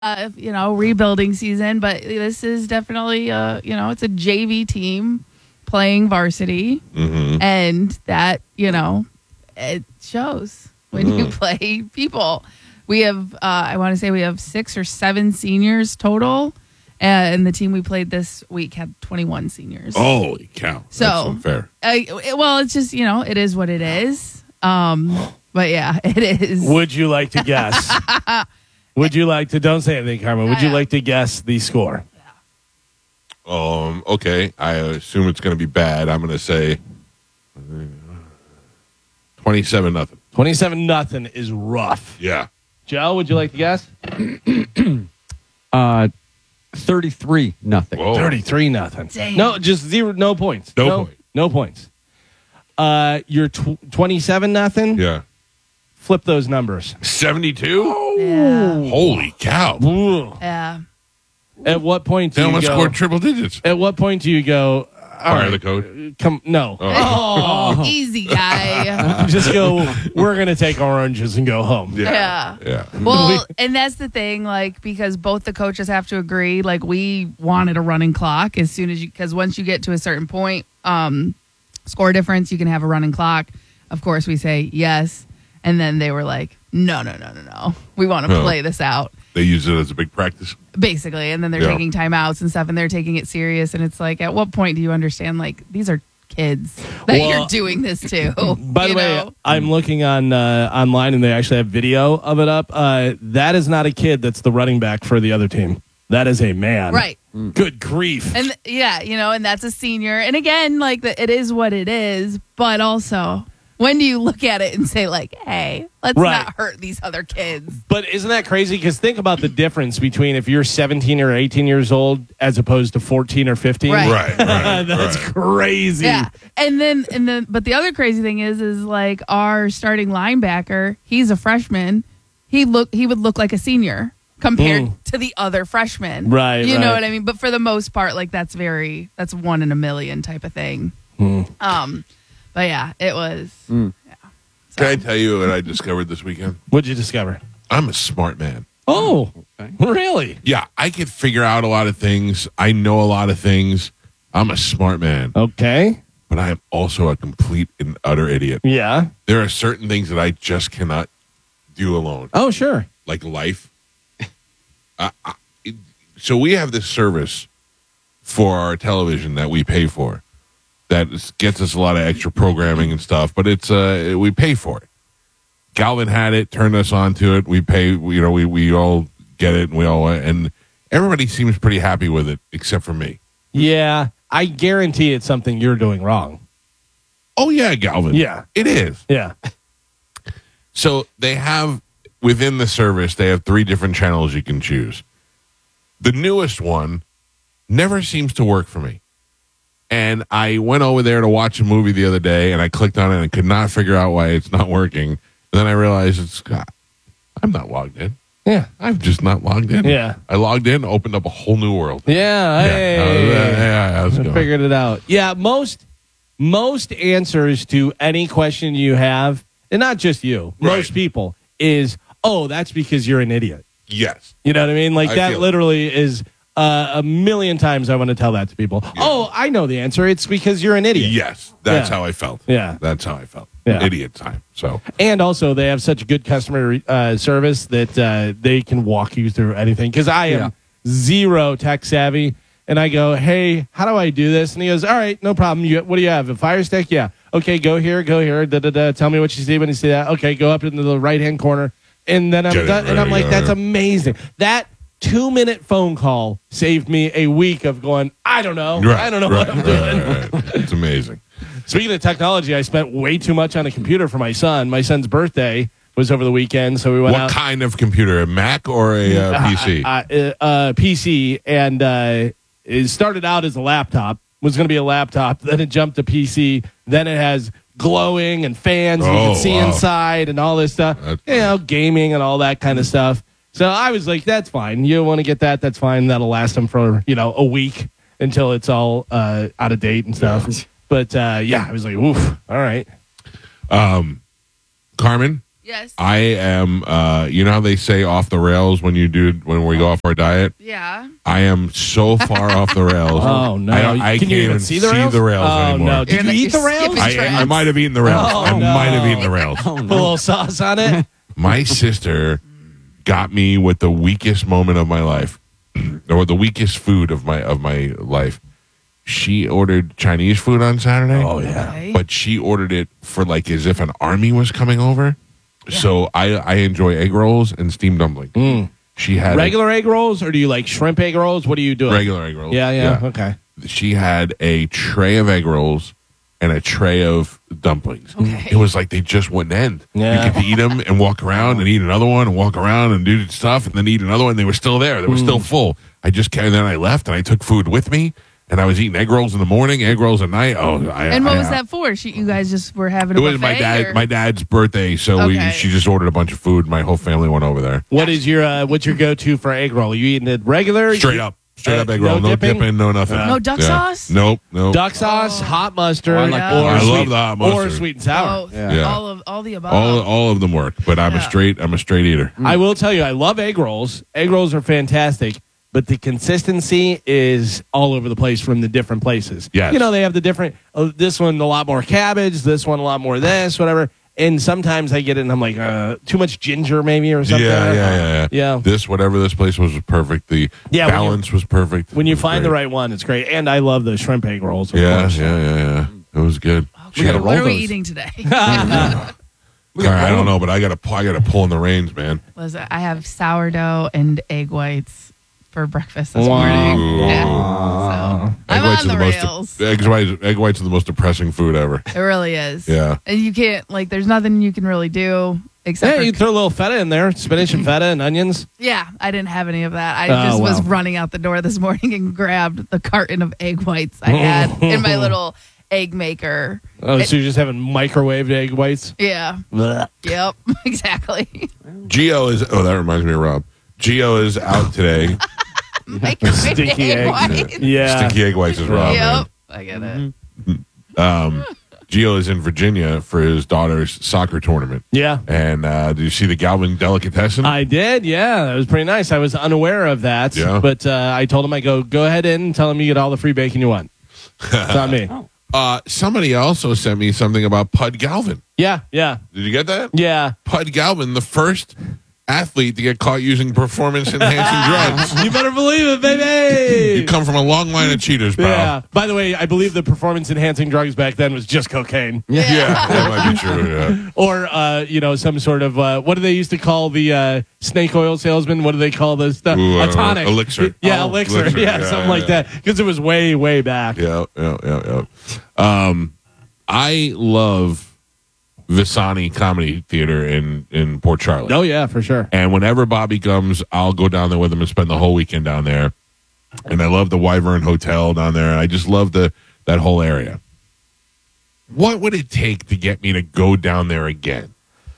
rebuilding season, but this is definitely, it's a JV team playing varsity, and that, it shows when you play people. We have, I want to say we have 6 or 7 seniors total, and the team we played this week had 21 seniors. Holy cow. So, that's unfair. It's just, it is what it is. But yeah, it is. Would you like to guess? Would you like to, don't say anything, Carmen. Would you like to guess the score? Okay. I assume it's going to be bad. I'm going to say 27-0. 27-0 is rough. Yeah. Joe, would you like to guess? 33-0. 33-0. No, just zero. No points. No point. No points. You're 27-0. Yeah. Flip those numbers. 72? Yeah. Holy cow. Ooh. Yeah. At what point do They you almost go? scored triple digits. At what point do you go? Fire the coach. No. Oh. Easy guy. Just go. We're gonna take our oranges and go home. Yeah. Well, and that's the thing, because both the coaches have to agree. We wanted a running clock as soon as because once you get to a certain point, score difference, you can have a running clock. Of course, we say yes, and then they were like, no. We want to play this out. They use it as a big practice. Basically, and then they're taking timeouts and stuff, and they're taking it serious. And it's at what point do you understand, these are kids that you're doing this to? By the way, I'm looking on online, and they actually have video of it up. That is not a kid that's the running back for the other team. That is a man. Right. Good grief. And and that's a senior. And again, it is what it is, but also, when do you look at it and say, hey, let's not hurt these other kids? But isn't that crazy? Because think about the difference between if you're 17 or 18 years old as opposed to 14 or 15. Right. That's crazy. Yeah. And then, but the other crazy thing is our starting linebacker, he's a freshman. He would look like a senior compared to the other freshmen. Right. You know what I mean? But for the most part, that's 1 in a million type of thing. But yeah, it was. Yeah. So. Can I tell you what I discovered this weekend? What'd you discover? I'm a smart man. Oh, really? Yeah, I can figure out a lot of things. I know a lot of things. I'm a smart man. Okay. But I am also a complete and utter idiot. Yeah. There are certain things that I just cannot do alone. Oh, sure. Like life. So we have this service for our television that we pay for. That gets us a lot of extra programming and stuff, but it's we pay for it. Galvin had it, turned us on to it. We pay, we all get it, and everybody seems pretty happy with it, except for me. Yeah, I guarantee it's something you're doing wrong. Oh yeah, Galvin. Yeah, it is. Yeah. So they have within the service, they have 3 different channels you can choose. The newest one never seems to work for me. And I went over there to watch a movie the other day, and I clicked on it and could not figure out why it's not working. And then I realized I'm not logged in. Yeah. I'm just not logged in. Yeah. I logged in, opened up a whole new world. Yeah. Hey. How's it going? Figured it out. Yeah. Most answers to any question you have, and not just you, most people, is, that's because you're an idiot. Yes. You know what I mean? That literally is... a million times I want to tell that to people. Yeah. Oh, I know the answer. It's because you're an idiot. Yes, that's how I felt. Yeah. That's how I felt. Yeah. Idiot time. So, and also they have such good customer service that they can walk you through anything. Because I am zero tech savvy, and I go, "Hey, how do I do this?" And he goes, "All right, no problem. What do you have? A Fire Stick? Yeah. Okay, go here. Tell me what you see when you see that. Okay, go up into the right-hand corner, and then I'm done. And I'm like, that's amazing. That 2-minute phone call saved me a week of going, I don't know. I don't know what I'm doing. It's amazing. Speaking of technology, I spent way too much on a computer for my son. My son's birthday was over the weekend, so we went out. What kind of computer? A Mac or a PC? PC, and it started out as a laptop. Was going to be a laptop. Then it jumped to PC. Then it has glowing and fans. And you can see inside and all this stuff. Gaming and all that kind of stuff. So I was like, that's fine. You want to get that? That's fine. That'll last them for, a week until it's all out of date and stuff. But, I was like, oof, all right. Carmen, Yes. I am. You know how they say off the rails when we go off our diet. Yeah. I am so far off the rails. Oh, no. I Can can't you even even see the rails? Oh, Oh, anymore. no. Did you eat the rails? I might have eaten the rails. Oh, I no. might have eaten the rails. Put a little sauce on it. My sister got me with the weakest moment of my life, or the weakest food of my life. She ordered Chinese food on Saturday. Oh, yeah. Okay. But she ordered it for like as if an army was coming over. So I enjoy egg rolls and steamed dumplings. She had Regular egg rolls, or do you like shrimp egg rolls? What are you doing? regular egg rolls. Yeah. Okay. She had a tray of egg rolls and a tray of dumplings. Okay. It was like they just wouldn't end. Yeah. You could eat them and walk around and eat another one and walk around and do stuff and then eat another one. They were still there. They were still full. And then I left and I took food with me. And I was eating egg rolls in the morning, egg rolls at night. And what was that for? You guys just were having a It was buffet? or- my dad's birthday, so Okay. she just ordered a bunch of food. My whole family went over there. What's your go-to for egg roll? Are you eating it regular? Straight up egg no roll, no dipping? dipping, no nothing. No duck sauce? Nope. Duck sauce, hot mustard, I like or that. I sweet, love the hot mustard. or sweet and sour. Both. Yeah. All the above. All of them work, but I'm a straight eater. I will tell you, I love egg rolls. Egg rolls are fantastic, but the consistency is all over the place from the different places. Yes. You know, they have the different, this one a lot more cabbage, this one a lot more this, whatever. And sometimes I get it and I'm like, too much ginger maybe or something. Yeah. Whatever this place was perfect. The balance was perfect. When you It was find the great. right one, it's great. And I love the shrimp egg rolls. Of Yeah. course. It was good. Okay, Shit. what are we those. eating today? I don't know, but I gotta pull in the reins, man. Listen, I have sourdough and egg whites for breakfast this Wow. morning. Yeah. So I'm on the rails. Egg whites are the most depressing food ever. It really is. Yeah. And you can't, there's nothing you can really do except Yeah, for you throw a little feta in there, spinach and feta and onions. Yeah, I didn't have any of that. I Oh, just was wow. running out the door this morning and grabbed the carton of egg whites I had in my little egg maker. Oh, so you're just having microwaved egg whites? Yeah. Blech. Yep. Exactly. Gio is. That reminds me of Rob. Gio is out today. Microwave Sticky egg egg. whites. Yeah. Sticky egg whites is Rob. Yep. I get it. Gio is in Virginia for his daughter's soccer tournament. Yeah. And did you see the Galvin delicatessen? I did, yeah. That was pretty nice. I was unaware of that. Yeah. But I told him, go ahead in and tell him you get all the free bacon you want. It's on me. Somebody also sent me something about Pud Galvin. Yeah. Did you get that? Yeah. Pud Galvin, the first athlete to get caught using performance-enhancing drugs. You better believe it, baby. You come from a long line of cheaters, pal. Yeah. By the way, I believe the performance-enhancing drugs back then was just cocaine. Yeah, that might be true. Yeah. Or, some sort of, what do they used to call the snake oil salesman? What do they call this stuff? Ooh, A tonic. elixir. Yeah, Oh, elixir. elixir. Yeah, Yeah, something yeah. like that. Because it was way, way back. Yeah. I love Visani Comedy Theater in Port Charlotte. Oh, yeah, for sure. And whenever Bobby comes, I'll go down there with him and spend the whole weekend down there. And I love the Wyvern Hotel down there. I just love that whole area. What would it take to get me to go down there again?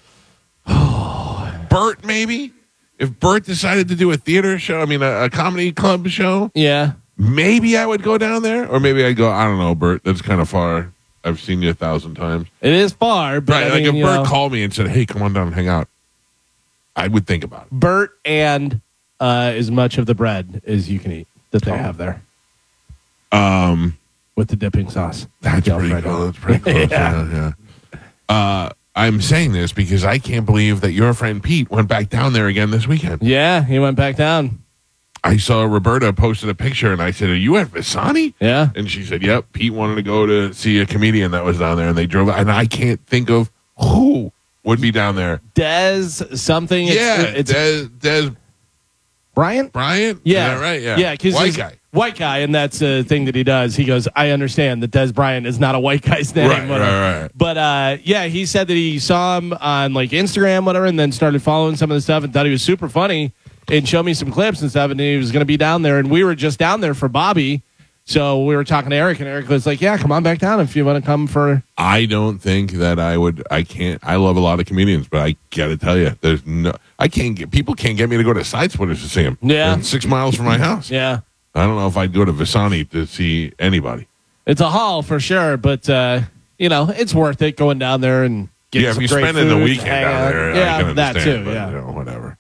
Bert, maybe? If Bert decided to do a theater show, a comedy club show, Yeah. maybe I would go down there. Or maybe I'd go, I don't know, Bert, that's kind of far. I've seen you 1,000 times. It is far, but Right, I like mean, if Bert called me and said, hey, come on down and hang out, I would think about it. Bert and as much of the bread as you can eat that they have there with the dipping sauce. That's pretty cool. That's pretty close. yeah. I'm saying this because I can't believe that your friend Pete went back down there again this weekend. Yeah, he went back down. I saw Roberta posted a picture, and I said, are you at Visani? Yeah. And she said, yep, Pete wanted to go to see a comedian that was down there, and they drove. And I can't think of who would be down there. Des something. It's Des Bryant? Bryant? Yeah. Is that right? Yeah. Yeah, because White guy. White guy, and that's a thing that he does. He goes, I understand that Des Bryant is not a white guy's name. Right. But he said that he saw him on Instagram, whatever, and then started following some of the stuff and thought he was super funny and showed me some clips and stuff, and he was going to be down there. And we were just down there for Bobby. So we were talking to Eric, and Eric was like, yeah, come on back down if you want to come for. I don't think that I can't. I love a lot of comedians, but I got to tell you, people can't get me to go to Side Splitters to see him. Yeah. They're 6 miles from my house. Yeah. I don't know if I'd go to Visani to see anybody. It's a haul for sure, but, it's worth it going down there and get if some you're great spending the food, weekend hang down out. there, I Yeah, can that understand, too. but, Yeah. you know, whatever.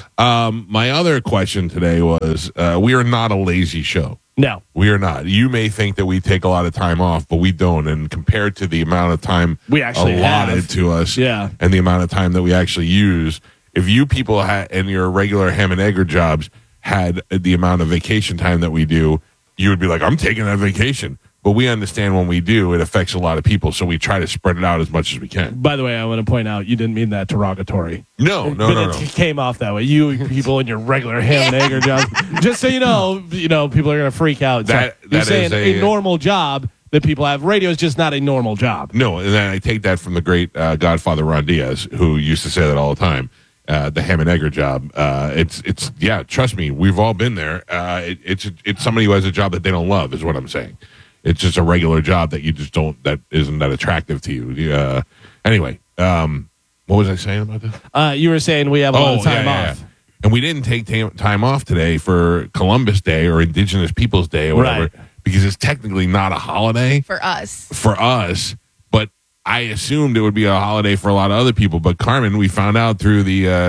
My other question today was: we are not a lazy show. No. We are not. You may think that we take a lot of time off, but we don't. And compared to the amount of time We actually allotted have. to us, Yeah. and the amount of time that we actually use, if you people in your regular ham and egger jobs had the amount of vacation time that we do, you would be like, I'm taking that vacation. But we understand when we do, it affects a lot of people, so we try to spread it out as much as we can. By the way, I want to point out you didn't mean that derogatory. No. But it came off that way. You people in your regular ham and egger job. Just so you know, people are going to freak out. That You're is saying a normal job that people have. Radio is just not a normal job. No, and then I take that from the great Godfather Ron Diaz, who used to say that all the time. The ham and egger job. It's trust me, we've all been there. It's somebody who has a job that they don't love, is what I'm saying. It's just a regular job that you just don't, that isn't that attractive to you. Anyway, what was I saying about this? You were saying we have a lot of time off. Yeah. And we didn't take time off today for Columbus Day or Indigenous Peoples Day or whatever, Right. because it's technically not a holiday For us. for us, but I assumed it would be a holiday for a lot of other people. But Carmen, we found out through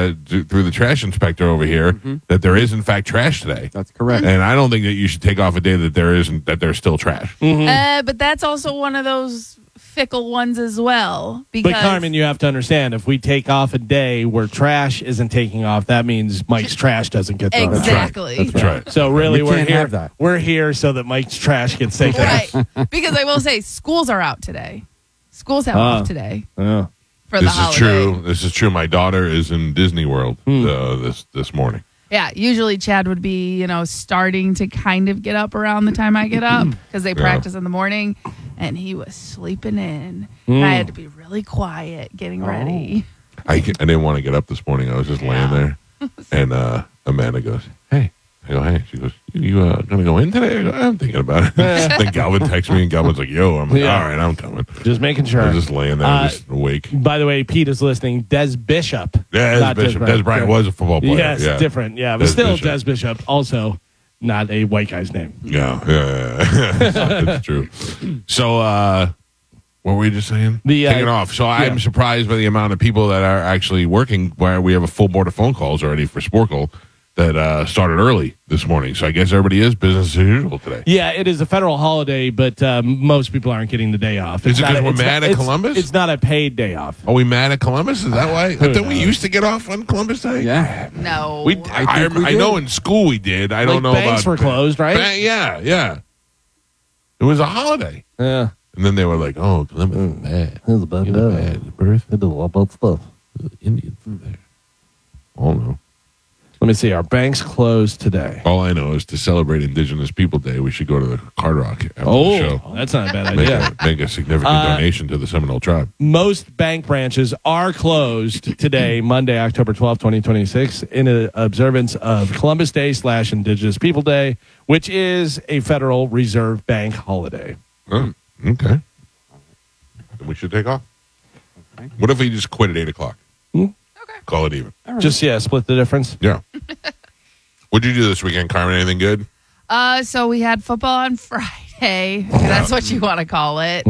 the trash inspector over here that there is in fact trash today. That's correct. And I don't think that you should take off a day that there's still trash. But that's also one of those fickle ones as well. Because But Carmen, you have to understand, if we take off a day where trash isn't taking off, that means Mike's trash doesn't get thrown out. exactly. That's right. So really, We we're can't here. have that. We're here so that Mike's trash gets taken out. Right. Because I will say, schools are out today. Schools have off today Yeah. for the This is holiday. true. This is true. My daughter is in Disney World this morning. Yeah, usually Chad would be, starting to kind of get up around the time I get up because they practice in the morning, and he was sleeping in. And I had to be really quiet getting ready. I didn't want to get up this morning. I was just laying there, and Amanda goes, "Hey." I go, "Hey." She goes, "You gonna go in today?" I go, "I'm thinking about it." Then Galvin texts me, and Galvin's like, "Yo," I'm like, Yeah. "All right, I'm coming." Just making I sure. was just laying there, just awake. By the way, Pete is listening. Des Bishop. Yeah, Not Des Bishop. Des Bryant was a football player. Yes, yeah. different. Yeah, but Des still Bishop. Des Bishop. Also, not a white guy's name. Yeah. That's true. So, what were we just saying? Taking off. So I'm surprised by the amount of people that are actually working, where we have a full board of phone calls already for Sporkle that started early this morning. So I guess everybody is business as usual today. Yeah, it is a federal holiday, but most people aren't getting the day off. Is it not 'cause a- we're it's mad not- at Columbus? It's not a paid day off. Are we mad at Columbus? Is that why? Didn't we knows? used to get off on Columbus Day? Yeah. No. I think we know did. in school we did. I don't know banks about were closed, right? Yeah. It was a holiday. Yeah. And then they were like, "Oh, Columbus is bad. It's about It was bad. Birth, They do all about stuff. Indians there." I don't know. Let me see. Our banks closed today. All I know is to celebrate Indigenous People Day, we should go to the Hard Rock after the show. That's not a bad Make, idea. make a significant donation to the Seminole tribe. Most bank branches are closed today, Monday, October 12th, 2026, in observance of Columbus Day / Indigenous People Day, which is a Federal Reserve Bank holiday. Oh, okay. Then we should take off. Okay. What if we just quit at 8 o'clock? Okay. Call it even. Just, split the difference. Yeah. What'd you do this weekend, Carmen? Anything good? So we had football on Friday. If that's what you want to call it.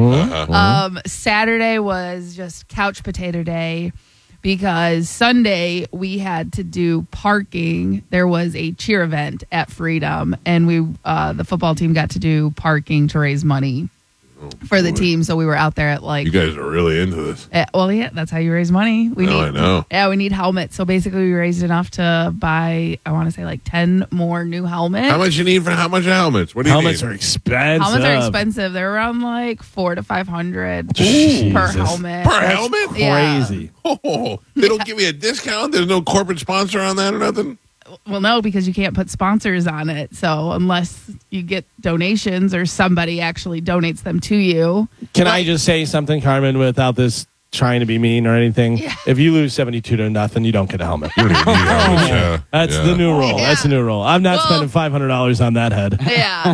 Saturday was just couch potato day because Sunday we had to do parking. There was a cheer event at Freedom, and the football team got to do parking to raise money for the team. So we were out there at You guys are really into this. that's how you raise money. I know. Yeah, we need helmets. So basically, we raised enough to buy, I want to say, like 10 more new helmets. How much you need for how much helmets? What do you Helmets need? are expensive. Helmets are expensive. They're around like $400 to $500 per Jesus. helmet. Per helmet? Yeah. Crazy. Oh, they don't give you a discount? There's no corporate sponsor on that or nothing? Well, no, because you can't put sponsors on it. So unless you get donations or somebody actually donates them to you. Can I just say something, Carmen, without this trying to be mean or anything? Yeah. If you lose 72-0, you don't get a helmet. You don't even need helmets, yeah. That's Yeah. the new rule. Yeah. That's the new rule. I'm not Well- spending $500 on that head. Yeah.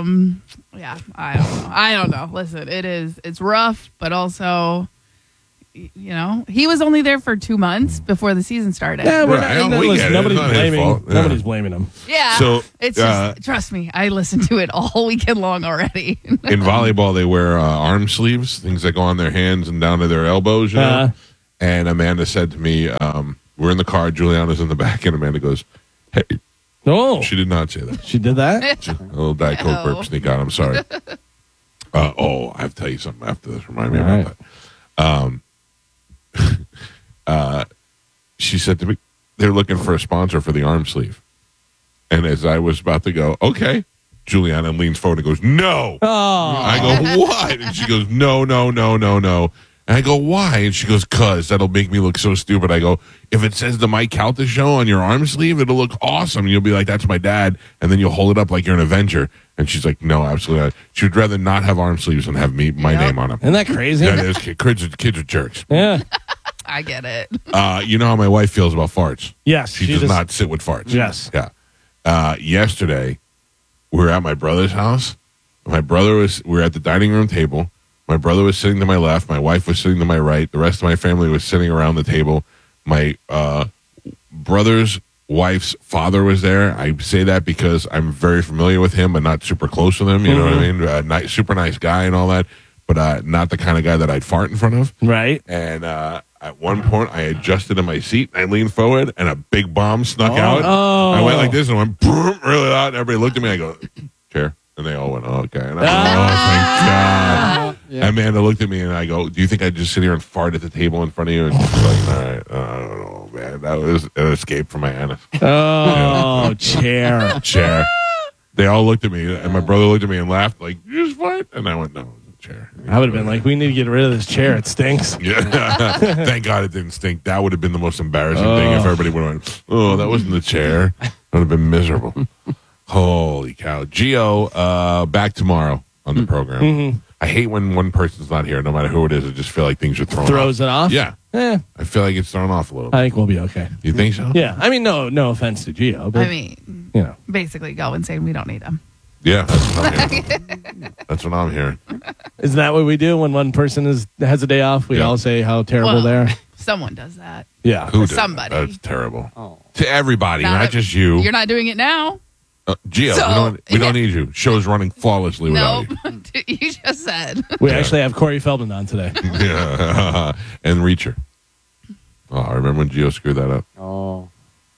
I don't know. Listen, it's rough, but also he was only there for 2 months before the season started. Yeah, we're Right. not, We get listen, it. nobody's It's not his blaming. fault. Yeah. Nobody's blaming him. Yeah. So, it's just, trust me, I listened to it all weekend long already. in volleyball, they wear arm sleeves, things that go on their hands and down to their elbows. You know? Uh-huh. And Amanda said to me, we're in the car, Juliana's in the back, and Amanda goes, hey, No, she did not say that. she did that. A little Diet Coke burp sneak out. I'm sorry. I have to tell you something after this. Remind me All about that. She said to me, they're looking for a sponsor for the arm sleeve. And as I was about to go, okay, Juliana leans forward and goes, no. Oh, I go, what? And she goes, no. And I go, why? And she goes, cuz that'll make me look so stupid. I go, if it says the Mike Calta show on your arm sleeve, it'll look awesome. You'll be like, that's my dad. And then you'll hold it up like you're an Avenger. And she's like, no, absolutely not. She would rather not have arm sleeves than have my Yep. name on them. isn't that crazy? That is, kids are jerks. Yeah. I get it. You know how my wife feels about farts. Yes. She does just- not sit with farts. Yes. Yeah. Yesterday, we were at my brother's house. We were at the dining room table. My brother was sitting to my left. My wife was sitting to my right. The rest of my family was sitting around the table. My brother's wife's father was there. I say that because I'm very familiar with him, but not super close with him. You know what I mean? Super nice guy and all that, but not the kind of guy that I'd fart in front of. Right. And at one point, I adjusted in my seat. I leaned forward, and a big bomb snuck out. Oh. I went like this and went boom, really loud. And everybody looked at me. I go, chair. And they all went, oh, okay. And I went, oh, thank God. Yeah. Amanda looked at me, and I go, do you think I'd just sit here and fart at the table in front of you? And she's like, all right, I don't know, man. That was an escape from my anus. Oh, chair. Chair. They all looked at me, and my brother looked at me and laughed, like, you just fart? And I went, no, it was a chair. I would have been like, we need to get rid of this chair. It stinks. Yeah. Thank God it didn't stink. That would have been the most embarrassing thing if everybody would have went, oh, that wasn't the chair. That would have been miserable. Holy cow. Gio, back tomorrow on the program. I hate when one person's not here, no matter who it is. I just feel like things are thrown Throws off. it off? Yeah. Eh, I feel like it's thrown off a little. I think we'll be okay. You think so? Yeah. I mean, no offense to Gio, but, I mean, you know. basically going saying we don't need him. Yeah, that's what I'm hearing. That's what I'm hearing. Isn't that what we do when one person has a day off? We Yeah. all say how terrible Well, they are. Someone does that. Yeah. Who did somebody. that? That's terrible. Oh. To everybody, Not not a- just you. You're not doing it now. Gio, So- we don't need you. Show's running flawlessly without Nope. You just said. We actually have Corey Feldman on today. you. Yeah. And Reacher. Oh, I remember when Gio screwed that up. Oh.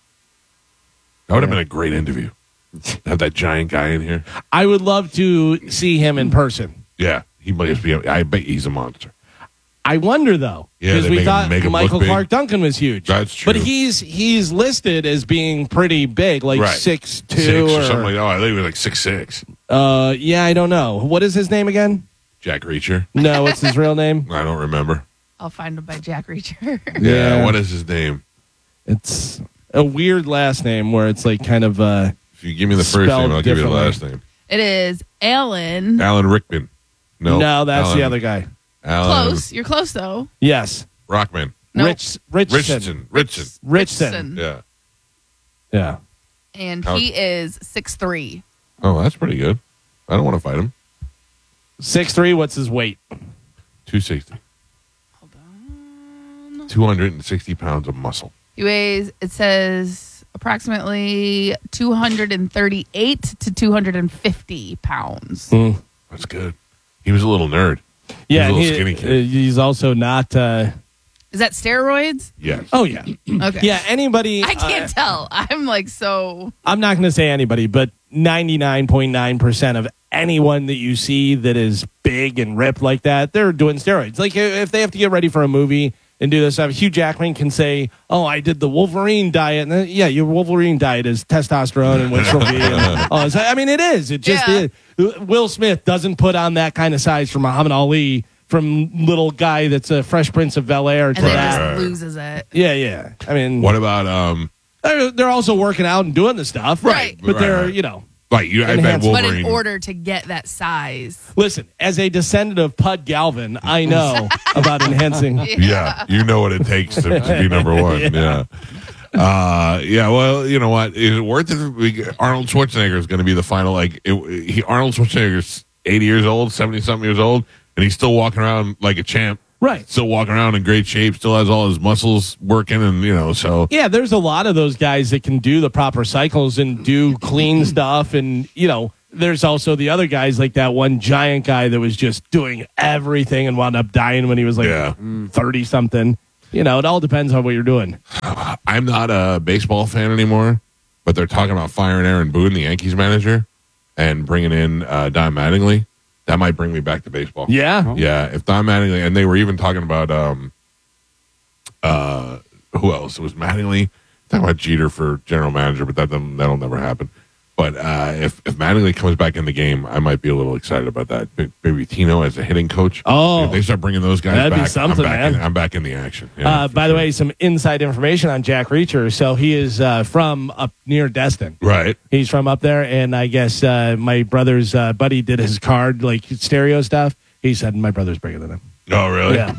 That would have been a great interview. Have that giant guy in here. I would love to see him in person. Yeah, he must be. I bet he's a monster. I wonder though, Yeah, because they we make him- thought make him look Michael big. Clark Duncan was huge. That's true. But he's listed as being pretty big, like Right. 6'2", 6 or something like that. Oh, I think he was like 6'6". Yeah, I don't know. What is his name again? Jack Reacher. No, what's his real name? I don't remember. I'll find him by Jack Reacher. Yeah. What is his name? It's a weird last name where it's like kind of If you give me the first Spelled name, I'll give you the differently. last name. It is Alan. Alan Rickman. no, that's Alan, the other guy. Alan Close. You're close though. Yes, Rockman. Nope. Richardson. Richardson. Yeah. Yeah. And How- he is 6'3". Oh, that's pretty good. I don't want to fight him. 6'3". What's his weight? 260. Hold on. 260 pounds of muscle. He weighs, it says, approximately 238 to 250 pounds. That's good. He was a little nerd. Yeah, He's a and little skinny kid. he's also not. Is that steroids? Yes. Oh yeah, Okay. yeah. Anybody? I can't tell. I'm like so. I'm not going to say anybody, but 99.9% of anyone that you see that is big and ripped like that, they're doing steroids. Like if they have to get ready for a movie and do this stuff, Hugh Jackman can say, "Oh, I did the Wolverine diet." And then, yeah, your Wolverine diet is testosterone and Winstrel and all this. I mean, it is. It just Yeah. is. Will Smith doesn't put on that kind of size for Muhammad Ali, from little guy that's a Fresh Prince of Bel-Air to And then that. just Right. loses it. Yeah. I mean, What about they're also working out and doing the stuff, Right. But they're Right. Like you? I bet Enhanced. But Wolverine. in order to get that size. Listen, as a descendant of Pud Galvin, I know about enhancing. Yeah, you know what it takes to be number one. Yeah. Well, you know what? Is it worth it? Arnold Schwarzenegger is going to be the final. Arnold Schwarzenegger's 80 years old, 70 something years old, and he's still walking around like a champ. Right. Still walking around in great shape, still has all his muscles working, and so. Yeah, there's a lot of those guys that can do the proper cycles and do clean stuff. And, there's also the other guys like that one giant guy that was just doing everything and wound up dying when he was 30-something. It all depends on what you're doing. I'm not a baseball fan anymore, but they're talking about firing Aaron Boone, the Yankees manager, and bringing in Don Mattingly. That might bring me back to baseball. Yeah. Yeah, if Don Mattingly, and they were even talking about who else? It was Mattingly. Talking about Jeter for general manager, but that'll never happen. But if Mattingly comes back in the game, I might be a little excited about that. Maybe Tino as a hitting coach. Oh, if they start bringing those guys that'd back, be something, I'm back in the action. Yeah, by the way, some inside information on Jack Reacher. So he is from up near Destin. Right. He's from up there, and I guess my brother's buddy did his card, like stereo stuff. He said, my brother's bigger than him. Oh, really? Yeah.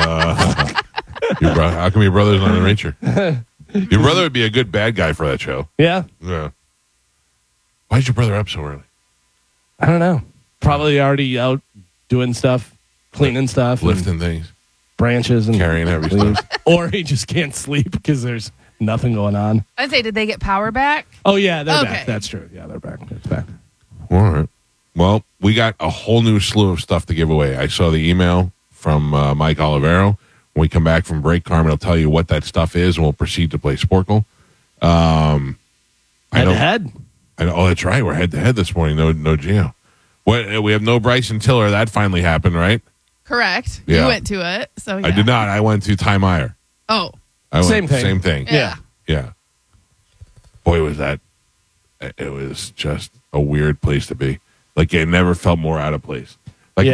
How come your brother's not a Reacher? Your brother would be a good bad guy for that show. Yeah. Yeah. Why's your brother up so early? I don't know. Probably already out doing stuff, cleaning stuff. Lifting things. Branches and carrying heavy stuff. Or he just can't sleep because there's nothing going on. I'd say, did they get power back? Oh, yeah, they're back. That's true. Yeah, they're back. It's back. All right. Well, we got a whole new slew of stuff to give away. I saw the email from Mike Olivero. When we come back from break, Carmen will tell you what that stuff is, and we'll proceed to play Sporkle. Head-to-head. Oh, that's right. We're head-to-head this morning. No Gio. We have no Bryson Tiller. That finally happened, right? Correct. Yeah. You went to it. So yeah. I did not. I went to Ty Meyer. Oh. Same thing. Same thing. Yeah. Boy, was that. It was just a weird place to be. Like, it never felt more out of place. Like,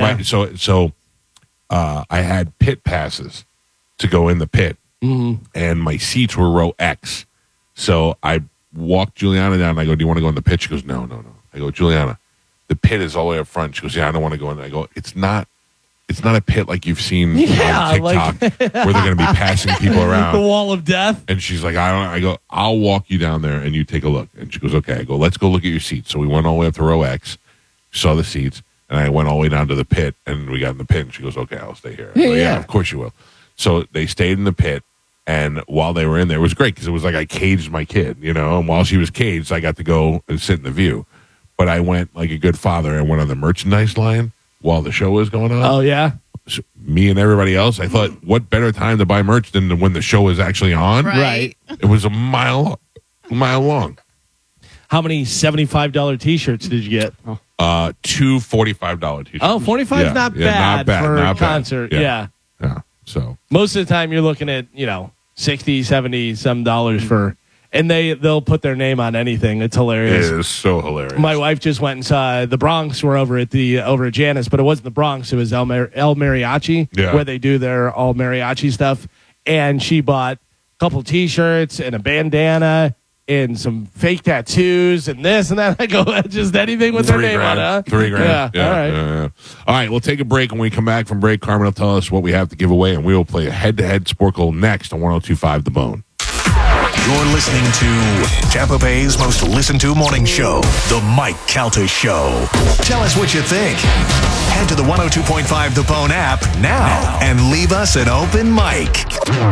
I had pit passes to go in the pit, and my seats were row X. So I walked Juliana down, and I go, do you want to go in the pit? She goes, no. I go, Juliana, the pit is all the way up front. She goes, yeah, I don't want to go in there. I go, it's not a pit like you've seen on TikTok where they're going to be passing people around. The wall of death. And she's like, I go, I'll walk you down there and you take a look. And she goes, okay. I go, let's go look at your seats. So we went all the way up to row X, saw the seats, and I went all the way down to the pit, and we got in the pit, and she goes, okay, I'll stay here. I go, yeah, of course you will. So they stayed in the pit, and while they were in there, it was great because it was like I caged my kid, and while she was caged, I got to go and sit in the view. But I went like a good father and went on the merchandise line while the show was going on. Oh, yeah? So me and everybody else, I thought, what better time to buy merch than when the show was actually on? Right. It was a mile long. How many $75 T-shirts did you get? Two $45 T-shirts. Oh, 45 is not bad for a concert. Yeah. So most of the time you're looking at, 60, 70 some dollars for, and they'll put their name on anything. It's hilarious. It is so hilarious. My wife just went and saw the Bronx. We're over at Janice, but it wasn't the Bronx. It was El Mariachi, where they do their all mariachi stuff. And she bought a couple T-shirts and a bandana and some fake tattoos and this and that. I go, just anything with their name on it, huh? $3,000. Yeah. All right. Yeah. All right, we'll take a break. When we come back from break, Carmen will tell us what we have to give away, and we will play a head-to-head Sporkle next on 102.5 The Bone. You're listening to Tampa Bay's most listened to morning show, The Mike Calta Show. Tell us what you think. Head to the 102.5 The Bone app now and leave us an open mic.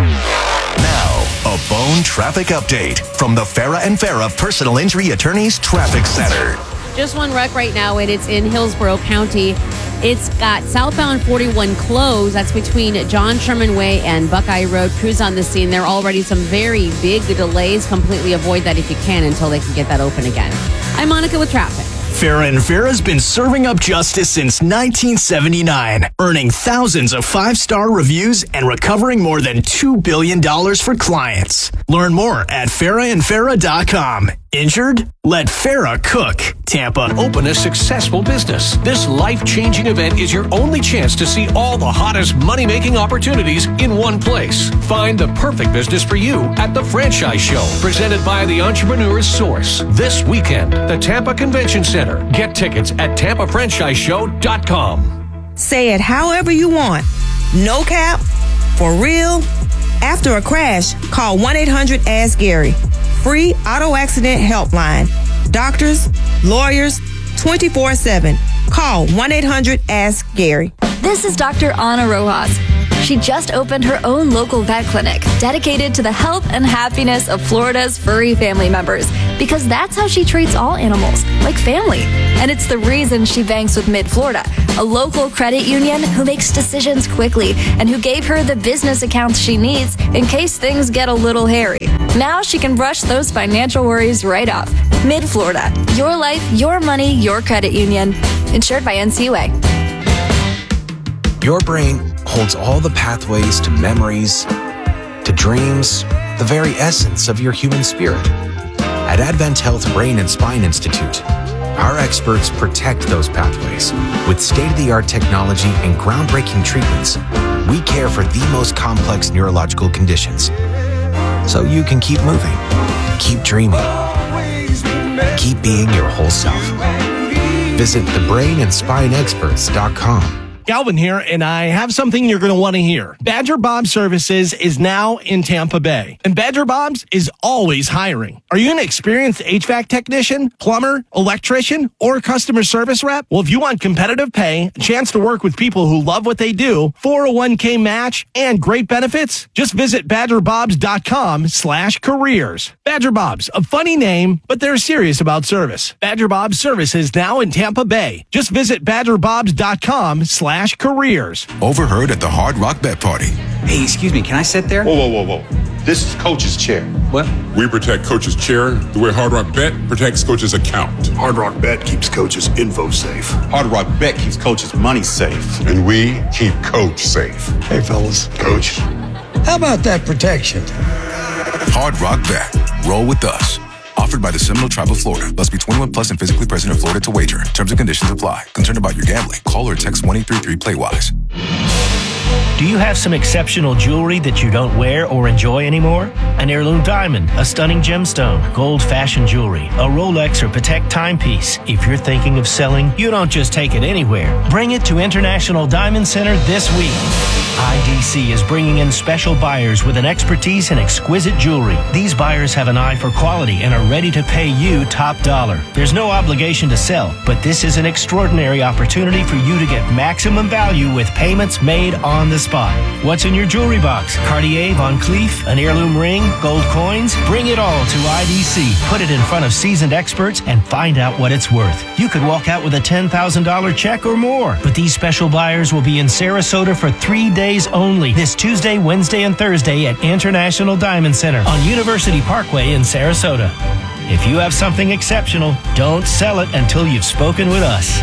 Now, a Bone traffic update from the Farah and Farah Personal Injury Attorneys Traffic Center. Just one wreck right now, and it's in Hillsborough County. It's got southbound 41 closed. That's between John Sherman Way and Buckeye Road. Crews on the scene. There are already some very big delays. Completely avoid that if you can until they can get that open again. I'm Monica with traffic. Farah and Farah's been serving up justice since 1979, earning thousands of 5-star reviews and recovering more than $2 billion for clients. Learn more at farahandfarah.com. Injured? Let Farah cook. Tampa. Open a successful business. This life-changing event is your only chance to see all the hottest money-making opportunities in one place. Find the perfect business for you at the Franchise Show, presented by the Entrepreneur's Source. This weekend, the Tampa Convention Center. Get tickets at tampafranchiseshow.com. Say it however you want. No cap, for real. After a crash, call 1-800-ASK-GARY. Free auto accident helpline. Doctors, lawyers, 24/7. Call 1-800-ASK-GARY. This is Dr. Ana Rojas. She just opened her own local vet clinic dedicated to the health and happiness of Florida's furry family members, because that's how she treats all animals, like family. And it's the reason she banks with Mid-Florida, a local credit union who makes decisions quickly and who gave her the business accounts she needs in case things get a little hairy. Now she can brush those financial worries right off. Mid-Florida, your life, your money, your credit union. Insured by NCUA. Your brain holds all the pathways to memories, to dreams, the very essence of your human spirit. At Advent Health Brain and Spine Institute, our experts protect those pathways. With state-of-the-art technology and groundbreaking treatments, we care for the most complex neurological conditions. So you can keep moving, keep dreaming, keep being your whole self. Visit thebrainandspineexperts.com. Galvin here, and I have something you're going to want to hear. Badger Bob's Services is now in Tampa Bay, and Badger Bob's is always hiring. Are you an experienced HVAC technician, plumber, electrician, or customer service rep? Well, if you want competitive pay, a chance to work with people who love what they do, 401k match, and great benefits, just visit badgerbobs.com/careers. Badger Bob's, a funny name, but they're serious about service. Badger Bob's Services now in Tampa Bay. Just visit badgerbobs.com/careers. Overheard at the Hard Rock Bet Party. Hey, excuse me, can I sit there? Whoa. This is Coach's chair. What? We protect Coach's chair the way Hard Rock Bet protects Coach's account. Hard Rock Bet keeps Coach's info safe. Hard Rock Bet keeps Coach's money safe. And we keep Coach safe. Hey, fellas. Coach. How about that protection? Hard Rock Bet. Roll with us. Offered by the Seminole Tribe of Florida. Must be 21 plus and physically present in Florida to wager. Terms and conditions apply. Concerned about your gambling? Call or text 1-833-PLAY-WISE. Do you have some exceptional jewelry that you don't wear or enjoy anymore? An heirloom diamond, a stunning gemstone, gold-fashioned jewelry, a Rolex or Patek timepiece. If you're thinking of selling, you don't just take it anywhere. Bring it to International Diamond Center this week. IDC is bringing in special buyers with an expertise in exquisite jewelry. These buyers have an eye for quality and are ready to pay you top dollar. There's no obligation to sell, but this is an extraordinary opportunity for you to get maximum value with payments made on the spot. What's in your jewelry box? Cartier, Van Cleef, an heirloom ring, gold coins? Bring it all to IDC. Put it in front of seasoned experts and find out what it's worth. You could walk out with a $10,000 check or more. But these special buyers will be in Sarasota for 3 days only. This Tuesday, Wednesday, and Thursday at International Diamond Center on University Parkway in Sarasota. If you have something exceptional, don't sell it until you've spoken with us.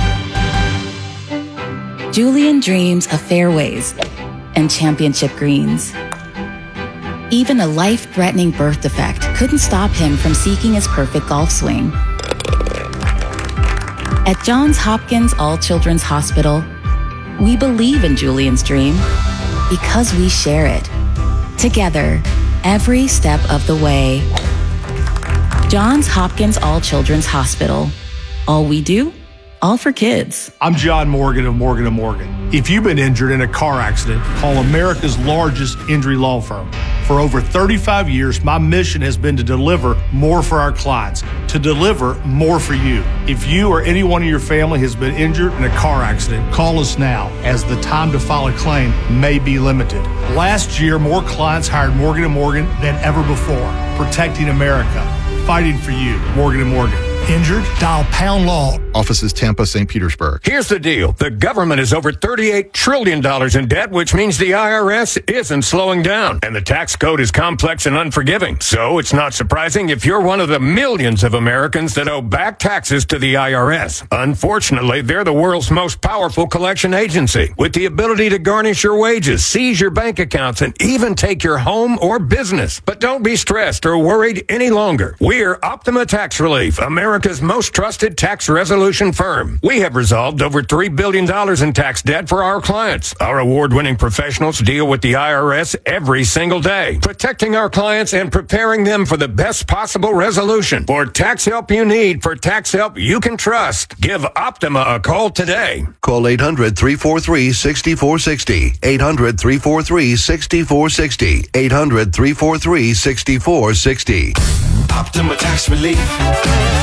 Julian dreams of fairways and championship greens. Even a life-threatening birth defect couldn't stop him from seeking his perfect golf swing. At Johns Hopkins All Children's Hospital, we believe in Julian's dream because we share it. Together, every step of the way. Johns Hopkins All Children's Hospital. All we do, all for kids. I'm John Morgan of Morgan & Morgan. If you've been injured in a car accident, call America's largest injury law firm. For over 35 years, my mission has been to deliver more for our clients, to deliver more for you. If you or anyone in your family has been injured in a car accident, call us now, as the time to file a claim may be limited. Last year, more clients hired Morgan & Morgan than ever before, protecting America, fighting for you. Morgan & Morgan. Injured? Dial pound law. Offices Tampa, St. Petersburg. Here's the deal. The government is over $38 trillion in debt, which means the IRS isn't slowing down. And the tax code is complex and unforgiving. So it's not surprising if you're one of the millions of Americans that owe back taxes to the IRS. Unfortunately, they're the world's most powerful collection agency, with the ability to garnish your wages, seize your bank accounts, and even take your home or business. But don't be stressed or worried any longer. We're Optima Tax Relief, America's most trusted tax resolution firm. We have resolved over $3 billion in tax debt for our clients. Our award-winning professionals deal with the IRS every single day, protecting our clients and preparing them for the best possible resolution. For tax help you need, for tax help you can trust, give Optima a call today. Call 800-343-6460. 800-343-6460. 800-343-6460. Optima Tax Relief.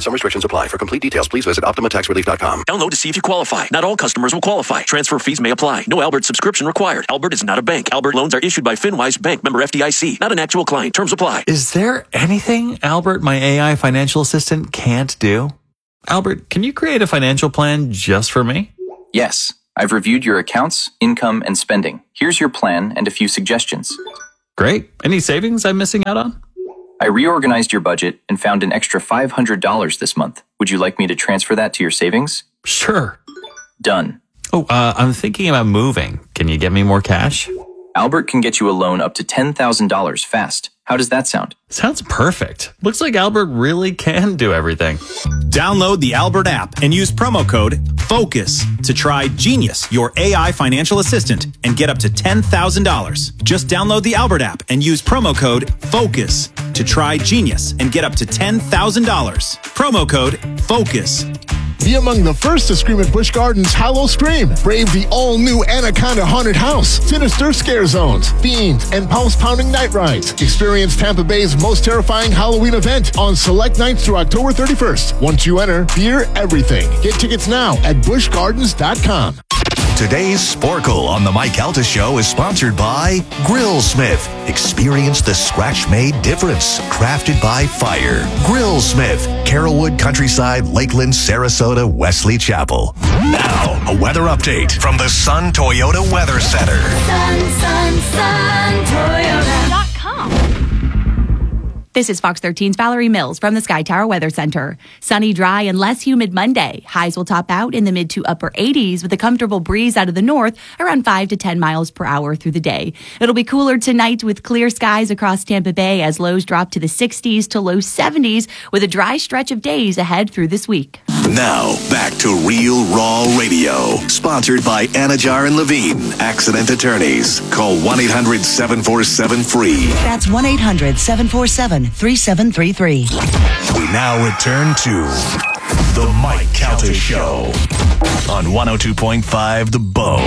Some restrictions apply. For complete details, please visit OptimaTaxRelief.com. Download to see if you qualify. Not all customers will qualify. Transfer fees may apply. No Albert subscription required. Albert is not a bank. Albert loans are issued by FinWise Bank, member FDIC. Not an actual client. Terms apply. Is there anything Albert, my AI financial assistant, can't do? Albert, can you create a financial plan just for me? Yes. I've reviewed your accounts, income, and spending. Here's your plan and a few suggestions. Great. Any savings I'm missing out on? I reorganized your budget and found an extra $500 this month. Would you like me to transfer that to your savings? Sure. Done. Oh, I'm thinking about moving. Can you get me more cash? Albert can get you a loan up to $10,000 fast. How does that sound? Sounds perfect. Looks like Albert really can do everything. Download the Albert app and use promo code FOCUS to try Genius, your AI financial assistant, and get up to $10,000. Just download the Albert app and use promo code FOCUS to try Genius and get up to $10,000. Promo code FOCUS. Be among the first to scream at Busch Gardens Hallow Scream. Brave the all-new Anaconda Haunted House, sinister scare zones, fiends, and pulse-pounding night rides. Experience Tampa Bay's most terrifying Halloween event on select nights through October 31st. Once you enter, fear everything. Get tickets now at buschgardens.com. Today's Sporkle on the Mike Calta Show is sponsored by Grillsmith. Experience the scratch-made difference. Crafted by fire. Grillsmith. Carrollwood, Countryside, Lakeland, Sarasota, Wesley Chapel. Now, a weather update from the Sun Toyota Weather Center. SunToyota.com. This is Fox 13's Valerie Mills from the Sky Tower Weather Center. Sunny, dry, and less humid Monday. Highs will top out in the mid to upper 80s with a comfortable breeze out of the north around 5 to 10 miles per hour through the day. It'll be cooler tonight with clear skies across Tampa Bay as lows drop to the 60s to low 70s with a dry stretch of days ahead through this week. Now, back to Real Raw Radio. Sponsored by Anajar and Levine, accident attorneys. Call 1-800-747-FREE. That's 1-800-747-3733. We now return to The Mike Calta Show on 102.5 The Bone.